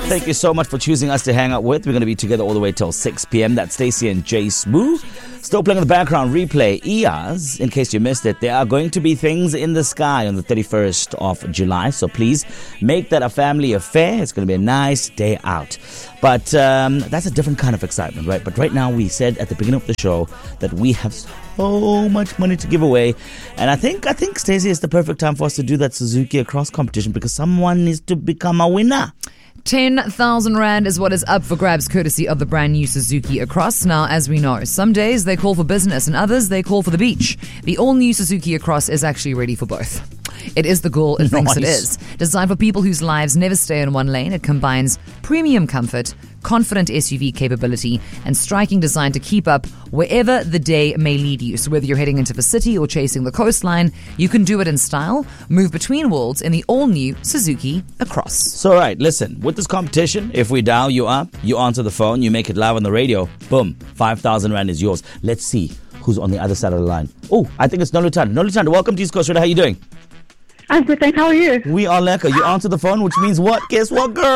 Thank you so much for choosing us to hang out with. We're going to be together all the way till 6 p.m. That's Stacey and Jay Smooth. Still playing in the background replay. Iyaz, in case you missed it, there are going to be things in the sky on the 31st of July. So please make that a family affair. It's going to be a nice day out. But that's a different kind of excitement, right? But right now we said at the beginning of the show that we have so much money to give away. And I think Stacey, is the perfect time for us to do that Suzuki Across competition because someone needs to become a winner. 10,000 Rand is what is up for grabs courtesy of the brand new Suzuki Across. Now, as we know, some days they call for business and others they call for the beach. The all-new Suzuki Across is actually ready for both. It is the goal it thinks it is. Designed for people whose lives never stay in one lane, it combines premium comfort, confident SUV capability, and striking design to keep up wherever the day may lead you. So whether you're heading into the city or chasing the coastline, you can do it in style, move between worlds in the all-new Suzuki Across. So, all right, listen, with this competition, if we dial you up, you answer the phone, you make it live on the radio, boom, 5,000 Rand is yours. Let's see who's on the other side of the line. Oh, I think it's Nolutando. Nolutando, welcome to East Coast Radio. How are you doing? I'm good, thanks. How are you? We are lekker. You answer the phone, which means what? Guess what, girl?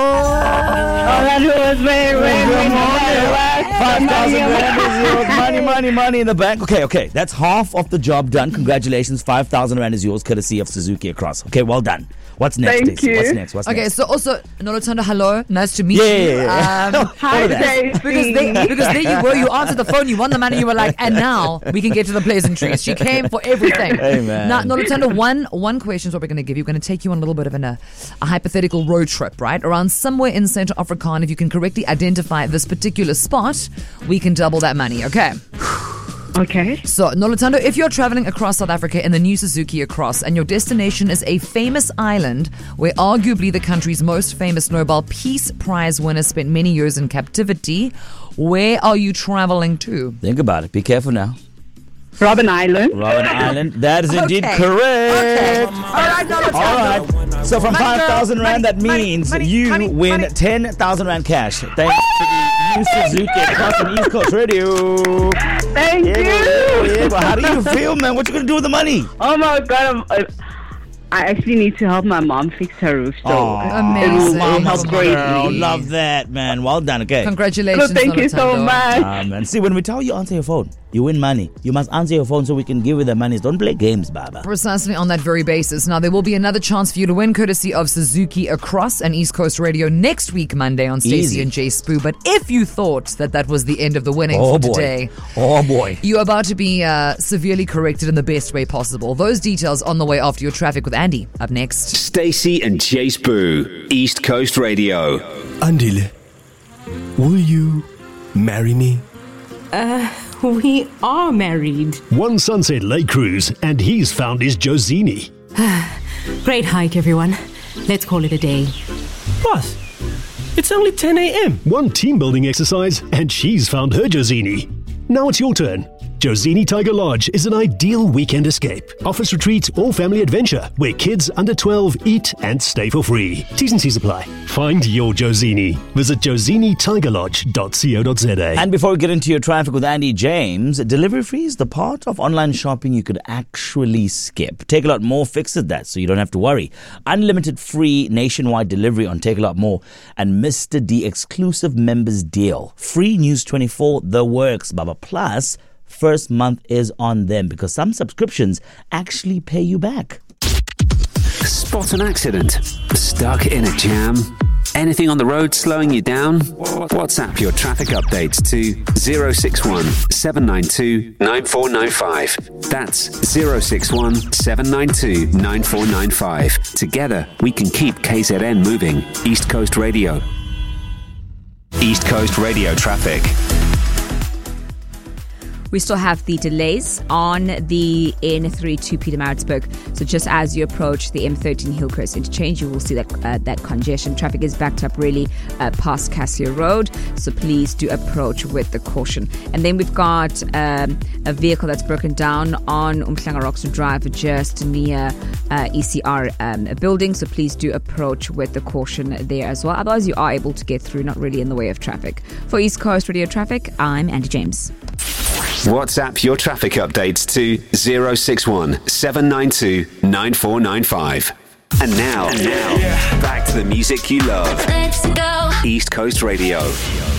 All I do is wait. 5,000 Rand is yours. Money in the bank. Okay. That's half of the job done. Congratulations. 5,000 Rand is yours, courtesy of Suzuki Across. Okay, well done. What's next, Thank Stacey? you. What's Okay, next? so also, Nolutando, hello. Nice to meet you. Yeah. Hi, Stacey. Because there you were, you answered the phone, you won the money, you were like, and now we can get to the pleasantries. She came for everything. Hey, man. Now, Nolutando, one question is what we're going to give you. We're going to take you on a little bit of a hypothetical road trip, right? Around somewhere in Central Africa, and if you can correctly identify this particular spot, we can double that money, okay? Okay. So, Nolutando, if you're traveling across South Africa in the new Suzuki Across and your destination is a famous island where arguably the country's most famous Nobel Peace Prize winner spent many years in captivity, where are you traveling to? Think about it. Be careful now. Robben Island. That is indeed correct. Okay. All right, Nolutando. All right. So from 5,000 Rand, that means you win 10,000 Rand cash. Thanks to the new Suzuki Across on East Coast Radio. Thank you. Yeah, but how do you feel, man? What you going to do with the money? Oh my God. I actually need to help my mom fix her roof, so Amazing. it will help greatly. Girl, love that, man. Well done, okay. Congratulations, So thank you so Nolutando. much. And see, when we tell you answer your phone, you win money. You must answer your phone so we can give you the money. Don't play games, Baba. Precisely on that very basis. Now, there will be another chance for you to win courtesy of Suzuki Across and East Coast Radio next week, Monday on Stacey Easy. and Jay Spoo. But if you thought that was the end of the winning for today, Oh, boy. you're about to be severely corrected in the best way possible. Those details on the way after your traffic with Andy. Up next. Stacey and Jay Spoo, East Coast Radio. Andile, will you marry me? We are married. One Sunset Lake Cruise, and he's found his Josini. Great hike, everyone. Let's call it a day. Boss, it's only 10 a.m. One team building exercise, and she's found her Josini. Now it's your turn. Josini Tiger Lodge is an ideal weekend escape, office retreat, or family adventure where kids under 12 eat and stay for free. T's and C's apply. Find your Josini. Visit josinitigerlodge.co.za. And before we get into your traffic with Andy James, delivery free is the part of online shopping you could actually skip. Take a Lot More fixes that so you don't have to worry. Unlimited free nationwide delivery on Take a Lot More and Mr. D exclusive members deal. Free News 24, the works, Baba. Plus, first month is on them because some subscriptions actually pay you back. Spot an accident? Stuck in a jam? Anything on the road slowing you down? WhatsApp your traffic updates to 061 792 9495. That's 061 792 9495. Together, we can keep KZN moving. East Coast Radio. East Coast Radio traffic. We still have the delays on the N3 to Pietermaritzburg. So just as you approach the M13 Hillcrest interchange, you will see that congestion. Traffic is backed up really past Cassier Road. So please do approach with the caution. And then we've got a vehicle that's broken down on Umhlanga Roxton Drive just near ECR building. So please do approach with the caution there as well. Otherwise, you are able to get through, not really in the way of traffic. For East Coast Radio Traffic, I'm Andy James. WhatsApp your traffic updates to 061 792 9495. And now, back to the music you love. Let's go. East Coast Radio.